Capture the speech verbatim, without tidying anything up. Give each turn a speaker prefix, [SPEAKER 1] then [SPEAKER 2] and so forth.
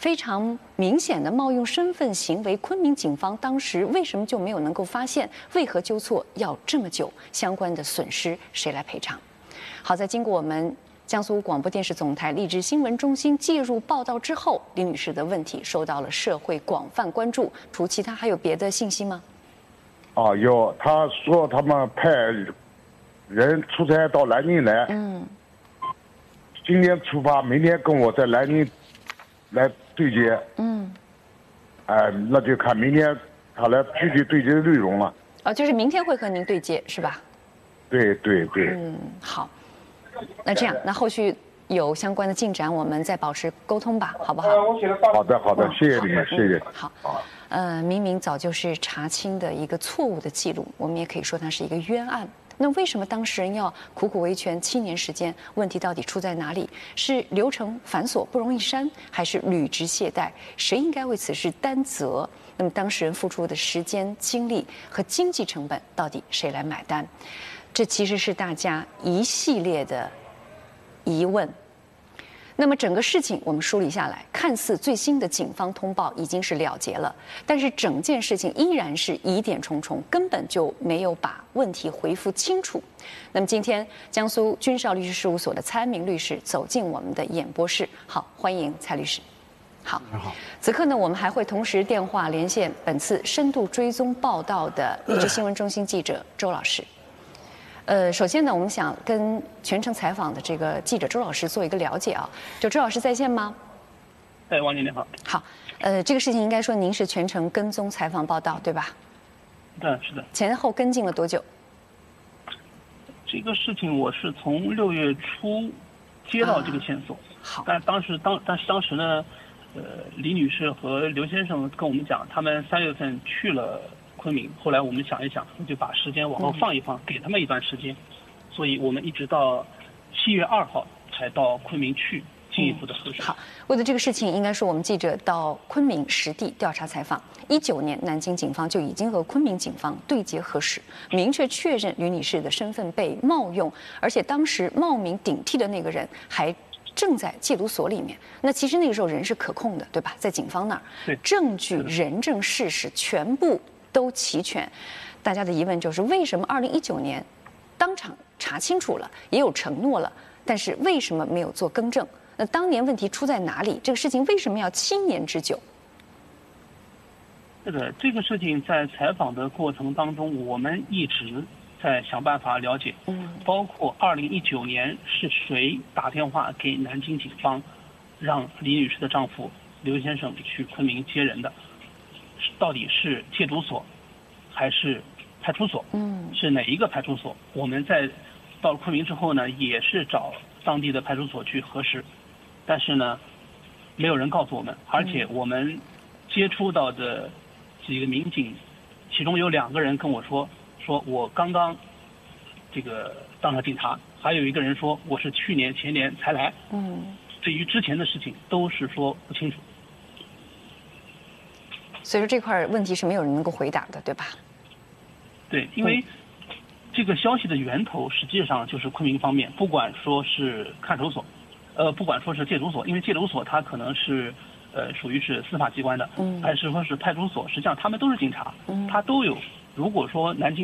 [SPEAKER 1] 非常明显的冒用身份行为，昆明警方当时为什么就没有能够发现？为何纠错要这么久？相关的损失谁来赔偿？好在经过我们江苏广播电视总台励志新闻中心介入报道之后，李女士的问题受到了社会广泛关注。除其他，还有别的信息吗？
[SPEAKER 2] 哦，有，他说他们派人出差到南京来，嗯，今天出发，明天跟我在南京来对接，嗯，哎、呃，那就看明天他来具体对接的内容了。
[SPEAKER 1] 哦，就是明天会和您对接，是吧？
[SPEAKER 2] 对对对。
[SPEAKER 1] 嗯，好。那这样，那后续有相关的进展，我们再保持沟通吧，好不好？
[SPEAKER 2] 好的，好的，谢谢你们，谢谢。
[SPEAKER 1] 好，呃，明明早就是查清的一个错误的记录，我们也可以说它是一个冤案。那为什么当事人要苦苦维权七年时间？问题到底出在哪里？是流程繁琐不容易删，还是履职懈怠？谁应该为此事担责？那么当事人付出的时间、精力和经济成本，到底谁来买单？这其实是大家一系列的疑问。那么整个事情我们梳理下来，看似最新的警方通报已经是了结了，但是整件事情依然是疑点重重，根本就没有把问题回复清楚。那么今天江苏君少律师事务所的蔡安明律师走进我们的演播室，好，欢迎蔡律师。好，此刻呢，我们还会同时电话连线本次深度追踪报道的励志新闻中心记者周老师。呃，首先呢，我们想跟全程采访的这个记者周老师做一个了解啊。就周老师在线吗？
[SPEAKER 3] 哎，王姐你好。
[SPEAKER 1] 好，呃，这个事情应该说您是全程跟踪采访报道，对吧？
[SPEAKER 3] 对，是的。
[SPEAKER 1] 前后跟进了多久？
[SPEAKER 3] 这个事情我是从六月初接到这个线索。
[SPEAKER 1] 啊、好。
[SPEAKER 3] 但当时当但是当时呢，呃，李女士和刘先生跟我们讲，他们三月份去了昆明，后来我们想一想，就把时间往后放一放，嗯、给他们一段时间，所以我们一直到七月二号才到昆明去进一步的核实。
[SPEAKER 1] 嗯、好，为了这个事情，应该说我们记者到昆明实地调查采访。一九年，南京警方就已经和昆明警方对接核实，明确确认吕女士的身份被冒用，而且当时冒名顶替的那个人还正在戒毒所里面。那其实那个时候人是可控的，对吧？在警方那儿，证据、人证、事实全部都齐全。大家的疑问就是，为什么二零一九年当场查清楚了，也有承诺了，但是为什么没有做更正？那当年问题出在哪里？这个事情为什么要七年之久？
[SPEAKER 3] 是的，这个事情在采访的过程当中，我们一直在想办法了解，嗯，包括二零一九年是谁打电话给南京警方，让李女士的丈夫刘先生去昆明接人的，到底是戒毒所还是派出所？嗯，是哪一个派出所？我们在到了昆明之后呢，也是找当地的派出所去核实，但是呢，没有人告诉我们，而且我们接触到的几个民警，其中有两个人跟我说，说我刚刚这个当了警察，还有一个人说我是去年前年才来。嗯，对于之前的事情都是说不清楚。
[SPEAKER 1] 所以说这块问题是没有人能够回答的，对吧？
[SPEAKER 3] 对，因为这个消息的源头实际上就是昆明方面，不管说是看守所，呃，不管说是戒毒所，因为戒毒所它可能是呃属于是司法机关的，嗯，还是说是派出所，实际上他们都是警察，嗯，他都有。如果说南京